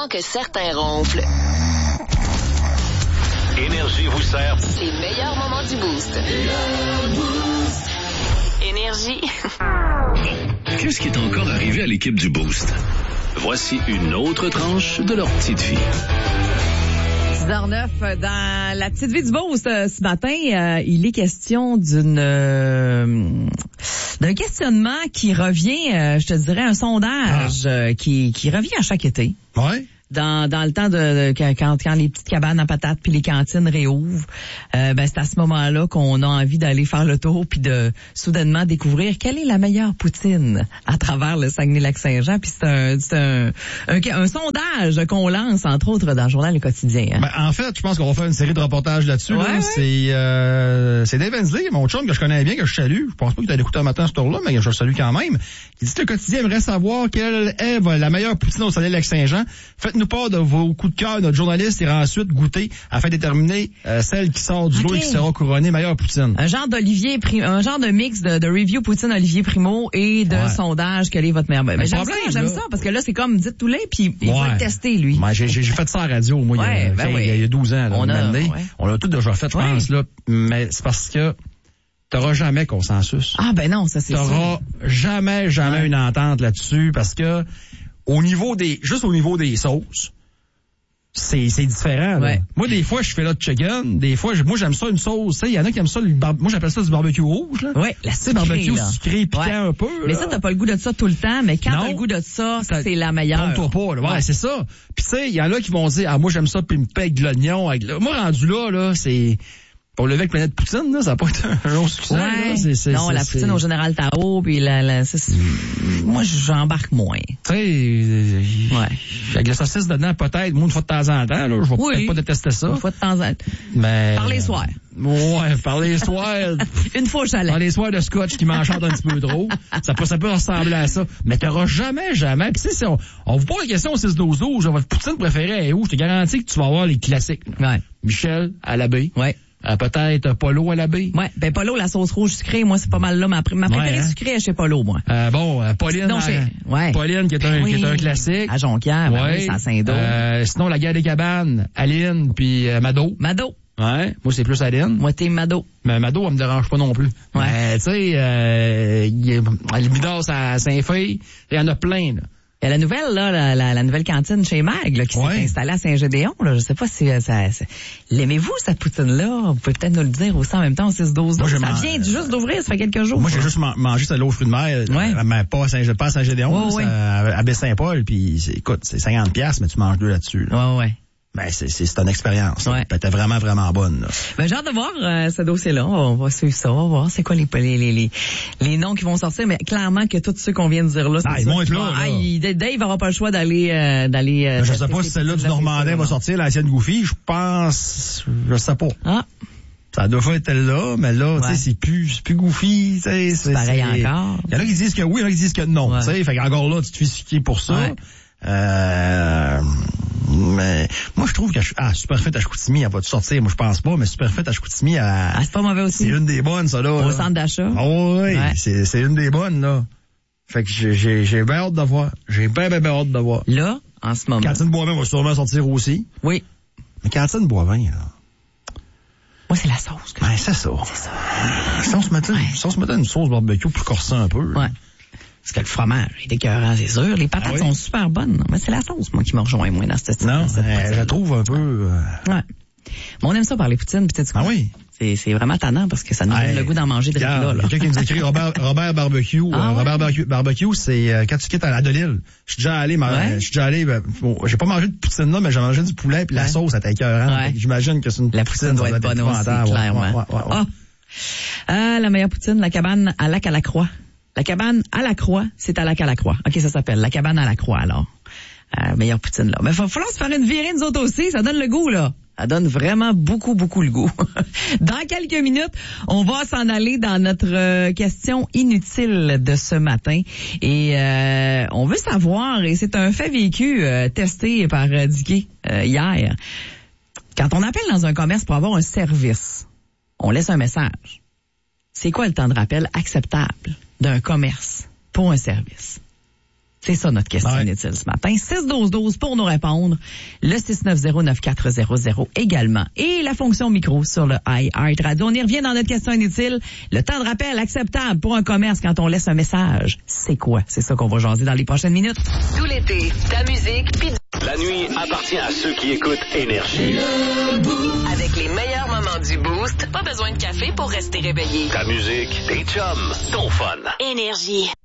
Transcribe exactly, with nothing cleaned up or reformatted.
avant que certains ronflent. Énergie vous sert. Les meilleurs moments du Boost. Énergie. Qu'est-ce qui est encore arrivé à l'équipe du Boost? Voici une autre tranche de leur petite vie. dix heures neuf dans la petite vie du Boost ce matin, euh, il est question d'une euh, d'un questionnement qui revient, euh, je te dirais, un sondage ah. euh, qui qui revient à chaque été. Ouais. Dans dans le temps de, de quand quand les petites cabanes à patates puis les cantines réouvrent, euh, ben c'est à ce moment-là qu'on a envie d'aller faire le tour puis de soudainement découvrir quelle est la meilleure poutine à travers le Saguenay-Lac-Saint-Jean. Puis c'est un c'est un, un un sondage qu'on lance entre autres dans le journal Le Quotidien. Hein. Ben, en fait, je pense qu'on va faire une série de reportages là-dessus. Ouais, là. ouais. C'est euh, c'est Dave Hensley, mon chum que je connais bien, que je salue. Je pense pas qu'il t'a écouté un matin ce tour-là, mais je le salue quand même. Il dit que Le Quotidien aimerait savoir quelle est la meilleure poutine au Saguenay-Lac-Saint-Jean. Faites-nous part de vos coups de cœur. Notre journaliste ira ensuite goûter afin de déterminer euh, celle qui sort du okay. lot et qui sera couronnée meilleure poutine. Un genre d'Olivier, un genre de mix de, de review poutine Olivier Primo et de ouais. sondage quelle est votre meilleure. Mais, mais j'aime problème, ça, j'aime là. ça parce que là c'est comme dites tout les puis il ouais. va le tester lui. Ouais, j'ai, j'ai fait ça à la radio moi ouais, il, y a, ben fait, oui. il y a douze ans là, on, a, ouais. on l'a tout déjà fait je ouais. pense là, mais c'est parce que t'auras jamais consensus. Ah ben non, ça c'est sûr. T'auras jamais jamais ouais. une entente là-dessus parce que au niveau des juste au niveau des sauces C'est, c'est différent, là. Ouais. Moi, des fois, je fais là de chicken. Des fois, je, moi, j'aime ça une sauce. Il y en a qui aiment ça, le bar, moi, j'appelle ça du barbecue rouge, là. Ouais, la sucrée, barbecue là. sucré, piquant ouais. un peu, là. Mais ça, t'as pas le goût de ça tout le temps, mais quand non, t'as le goût de ça, ça c'est la meilleure. Trompe-toi pas, là. Ouais, ouais. c'est ça. Puis, tu sais, il y en a qui vont dire, ah, moi, j'aime ça, puis me paye de l'oignon. Avec le... Moi, rendu là, là, c'est, pour lever avec Planète Poutine, là, ça va pas être un long succès, ouais. là. C'est, c'est, non, c'est, la c'est... poutine au Général Tao, puis la, la, c'est... Mmh. Moi, j'embarque moins. Tu sais, ouais. Avec la saucisse dedans, peut-être, moi, une fois de temps en temps, là, je vais oui. peut-être pas détester ça. Une fois de temps en temps. Mais... Par les soirs. Ouais, par les soirs. Une fois au chalet. Par les soirs de scotch qui m'enchantent un petit peu trop. Ça peut, ça peut ressembler à ça. Mais t'auras jamais, jamais. Puis, tu sais, si on, on vous pose la question au six douze douze, votre poutine préférée est où? Je te garantis que tu vas avoir les classiques. Ouais. Michel, à la baie. Ouais. Euh, peut-être Polo à la baie. Ouais, ben Polo, la sauce rouge sucrée, moi c'est pas mal là. Ma, ma préférée ouais, hein? sucrée est chez Polo, moi. Euh, bon, euh, Pauline, sinon, chez... ouais. Pauline qui est un, oui. qui est un classique. À Jonquière, ben ouais. oui, c'est à Saint-Dos. Euh, sinon la guerre des cabanes, Aline puis euh, Mado. Mado. Ouais, moi c'est plus Aline. Moi t'es Mado. Mais Mado, elle me dérange pas non plus. Ouais. Mais tu sais, euh, le Midas à Saint-Feuille, il y en a plein là. Il y a la nouvelle, là, la, la, la nouvelle cantine chez Mag, là, qui ouais. s'est installée à Saint-Gédéon, là. Je sais pas si ça, ça... L'aimez-vous, cette poutine-là? Vous pouvez peut-être nous le dire aussi en même temps, au six douze. Ça man... vient juste d'ouvrir, ça fait quelques jours. Moi, j'ai juste man- mangé ça de l'eau aux fruits de mer, ouais. mais pas à Saint- pas à Saint-Gédéon, ouais, ouais. à, à Baie-Saint-Paul, puis écoute, c'est cinquante piastres, mais tu manges deux là-dessus, là. Ouais, ouais. Ben, c'est, c'est, c'est une expérience. Ouais. Elle était vraiment, vraiment bonne, là. Ben, j'ai hâte de voir, euh, ce dossier-là. On va suivre ça. On va voir c'est quoi les, les, les, les, les noms qui vont sortir. Mais clairement que tous ceux qu'on vient de dire là, c'est ah, ils vont être là, là. Ah, il, Dave n'aura pas le choix d'aller, euh, d'aller, euh, je sais pas si celle-là du Normandin va sortir, l'ancienne Goofy. Je pense, je sais pas. Ah. Ça doit pas être là, mais là, ouais. tu sais, c'est plus, c'est plus Goofy, tu sais. C'est, c'est pareil c'est... encore. Il y en a qui disent que oui, il y en a qui disent que non, ouais. tu sais. Fait qu'encore là, tu te fais suquer pour ça. Ouais. Euh, mais moi je trouve que ah Superfait à Chicoutimi elle va te sortir, moi je pense pas, mais Superfait à Chicoutimi elle, ah, c'est pas mauvais aussi. C'est une des bonnes ça là. Au là. centre d'achat. Oh, oui, ouais. c'est c'est une des bonnes là. Fait que j'ai j'ai, j'ai bien hâte de voir. J'ai bien bien bien hâte de voir. Là, en ce moment. Cantine Boivin va sûrement sortir aussi. Oui. Mais Cantine Boivin là. Moi c'est la sauce. Que ben c'est ça. C'est ça. Si on se mettait, ouais. si on se mettait une sauce barbecue plus corsée un peu. Ouais. Parce que le fromage est écœurant, c'est sûr. Les patates ah oui. sont super bonnes. Mais c'est la sauce, moi, qui me rejoint, moi, dans cette style. Non, euh, je la trouve un peu... Euh... Ouais. Mais on aime ça par les poutines, peut-être. Ah oui? C'est, c'est vraiment tannant parce que ça nous donne hey, le goût d'en manger de là, là. Quelqu'un qui nous écrit Robert, Robert Barbecue. Ah, euh, ouais? Robert Barbecue, barbecue c'est euh, quand tu quittes à la Delille. Je suis déjà allé, mais ouais? je suis déjà allé, ben, bon, j'ai pas mangé de poutine là, mais j'ai mangé du poulet puis ouais. la sauce, ça était écœurant. Ouais. J'imagine que c'est une la poutine, poutine doit être bonne aussi, clairement. Ouais, ouais, ouais, ouais. Oh. Ah, la meilleure poutine, la cabane à Lac à la Croix. La cabane à la Croix, c'est à Lac à la Croix. OK, ça s'appelle la cabane à la Croix, alors. Euh, meilleure poutine, là. Mais il va falloir se faire une virée, nous autres aussi. Ça donne le goût, là. Ça donne vraiment beaucoup, beaucoup le goût. Dans quelques minutes, on va s'en aller dans notre euh, question inutile de ce matin. Et euh, on veut savoir, et c'est un fait vécu euh, testé par euh, Dicky euh, hier. Quand on appelle dans un commerce pour avoir un service, on laisse un message. C'est quoi le temps de rappel acceptable d'un commerce pour un service? C'est ça notre question ouais. inutile ce matin. six douze douze pour nous répondre. Le six neuf zéro neuf quatre zéro zéro également. Et la fonction micro sur le iHeart Radio. On y revient dans notre question inutile. Le temps de rappel acceptable pour un commerce quand on laisse un message. C'est quoi? C'est ça qu'on va jaser dans les prochaines minutes. Tout l'été, ta musique pis... La nuit appartient à ceux qui écoutent Énergie. Avec les meilleurs moments du Boost, pas besoin de café pour rester réveillé. Ta musique, tes chums, ton fun. Énergie.